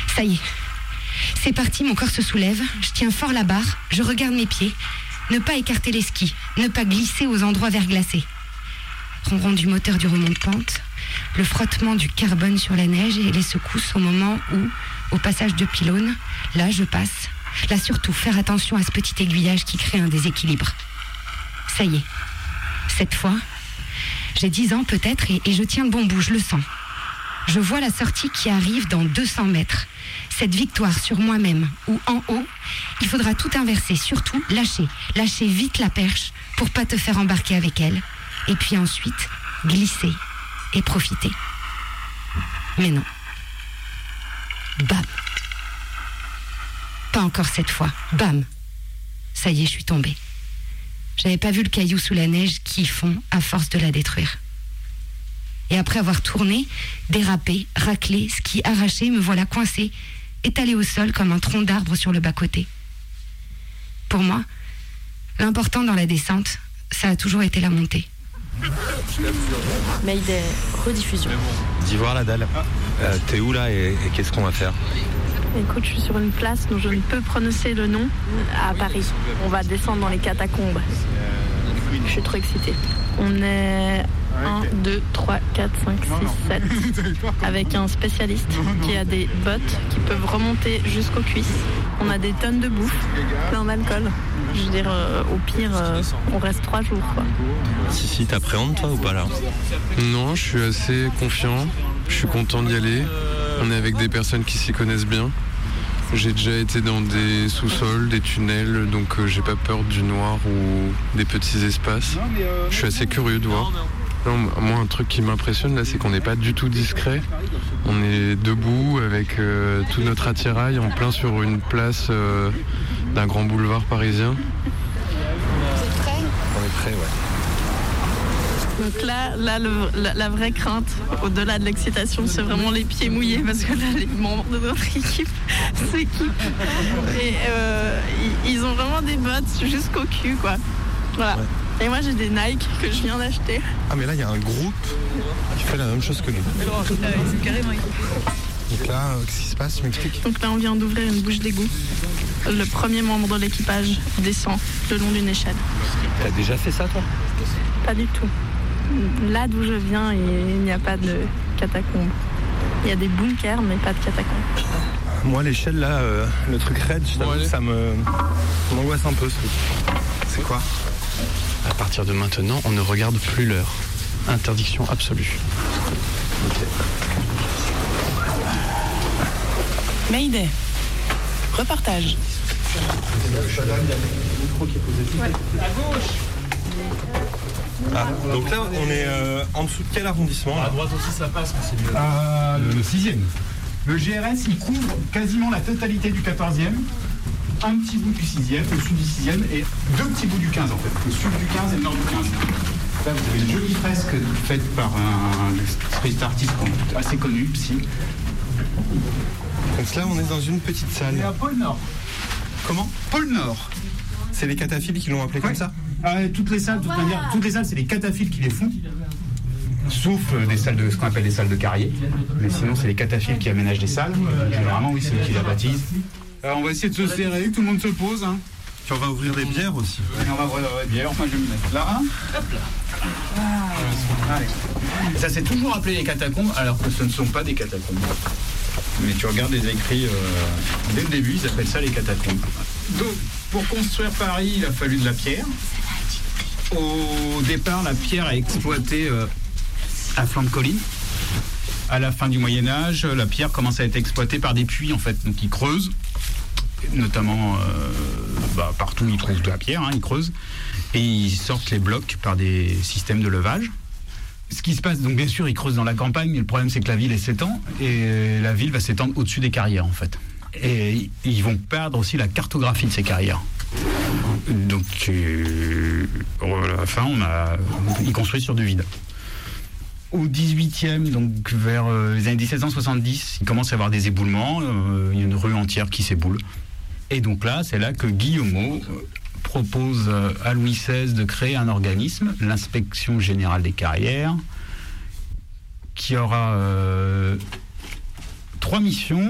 Ça y est. C'est parti, mon corps se soulève, je tiens fort la barre, je regarde mes pieds. Ne pas écarter les skis, ne pas glisser aux endroits verglacés. Ronron du moteur du remonte-pente, le frottement du carbone sur la neige et les secousses au moment où, au passage de pylône, là je passe. Là surtout, faire attention à ce petit aiguillage qui crée un déséquilibre. Ça y est. Cette fois, j'ai 10 ans peut-être et je tiens le bon bout, je le sens. Je vois la sortie qui arrive dans 200 mètres. Cette victoire sur moi-même, où en haut, il faudra tout inverser, surtout lâcher vite la perche pour pas te faire embarquer avec elle. Et puis ensuite, glisser et profiter. Mais non. Bam. Pas encore cette fois. Bam. Ça y est, je suis tombée. J'avais pas vu le caillou sous la neige qui fond à force de la détruire. Et après avoir tourné, dérapé, raclé, ski arraché, me voilà coincée, étalée au sol comme un tronc d'arbre sur le bas-côté. Pour moi, l'important dans la descente, ça a toujours été la montée. Mayday, rediffusion. D'Ivoire la dalle. T'es où là et qu'est-ce qu'on va faire? Écoute, je suis sur une place dont je ne peux prononcer le nom, à Paris. On va descendre dans les catacombes. Je suis trop excitée. On est 1, 2, 3, 4, 5, 6, 7. Avec un spécialiste qui a des bottes qui peuvent remonter jusqu'aux cuisses. On a des tonnes de bouffe, plein d'alcool. Je veux dire, au pire, on reste 3 jours, quoi. Si, t'appréhendes toi ou pas là? Non, je suis assez confiant. Je suis content d'y aller. On est avec des personnes qui s'y connaissent bien. J'ai déjà été dans des sous-sols, des tunnels, donc j'ai pas peur du noir ou des petits espaces. Je suis assez curieux de voir. Non, moi, un truc qui m'impressionne là, c'est qu'on n'est pas du tout discret. On est debout avec tout notre attirail en plein sur une place d'un grand boulevard parisien. Vous êtes prêts? On est prêts, ouais. Donc là la vraie crainte, au-delà de l'excitation, c'est vraiment les pieds mouillés, parce que là, les membres de notre équipe s'équipent. Et ils ont vraiment des bottes jusqu'au cul, quoi. Voilà. Ouais. Et moi, j'ai des Nike que je viens d'acheter. Ah, mais là, il y a un groupe qui fait la même chose que nous. C'est carrément équipé. Donc là, qu'est-ce qui se passe? Tu m'expliques? Donc là, on vient d'ouvrir une bouche d'égout. Le premier membre de l'équipage descend le long d'une échelle. T'as déjà fait ça, toi? Pas du tout. Là d'où je viens, il n'y a pas de catacombes. Il y a des bunkers, mais pas de catacombes. Moi, l'échelle, là, le truc raide, je t'avoue, ça m'angoisse un peu, ce truc. C'est quoi? À partir de maintenant, on ne regarde plus l'heure. Interdiction absolue. Ok. Mayday. Repartage. Ouais. À gauche. Ah, donc là, on est en dessous de quel arrondissement là? À droite aussi, ça passe, mais c'est mieux. Le 6e. Le GRS, il couvre quasiment la totalité du 14e, un petit bout du 6e, le sud du 6e, et 2 petits bouts du 15 en fait. Le sud du 15 et le nord du 15. Là, vous avez une jolie fresque faite par un street artiste assez connu, Psy. Donc là, on est dans une petite salle. C'est à Pôle Nord. Comment? Pôle Nord. C'est les cataphiles qui l'ont appelé comme ça? Toutes les salles, de toute manière, toutes les salles, c'est les cataphiles qui les font. Sauf des salles de ce qu'on appelle les salles de carrier. Mais sinon, c'est les cataphiles qui aménagent les salles. Généralement, oui, c'est eux qui la baptisent. On va essayer de se serrer, tout le monde se pose. Hein. Puis on va ouvrir des bières aussi. Et on va ouvrir des bières. Enfin, je vais me mettre là. Hop là. Allez. Ça, c'est toujours appelé les catacombes, alors que ce ne sont pas des catacombes. Mais tu regardes les écrits, dès le début, ils appellent ça les catacombes. Donc, pour construire Paris, il a fallu de la pierre. Au départ, la pierre a exploité à flanc de colline. À la fin du Moyen-Âge, la pierre commence à être exploitée par des puits, en fait. Donc, ils creusent, notamment partout où ils trouvent de la pierre, ils creusent. Et ils sortent les blocs par des systèmes de levage. Ce qui se passe, donc bien sûr, ils creusent dans la campagne, mais le problème, c'est que la ville, elle s'étend, et la ville va s'étendre au-dessus des carrières, en fait. Et ils vont perdre aussi la cartographie de ces carrières. Donc, à la fin, ils construisent sur du vide. Au 18e, donc vers les années 1770, il commence à y avoir des éboulements, il y a une rue entière qui s'éboule. Et donc là, c'est là que Guillemot propose à Louis XVI de créer un organisme, l'Inspection Générale des Carrières, qui aura 3 missions.